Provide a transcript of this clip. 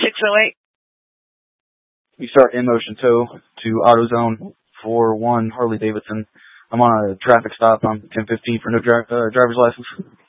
608. You start in motion tow to AutoZone 41 Harley Davidson. I'm on a traffic stop. I'm 1015 for no driver's license.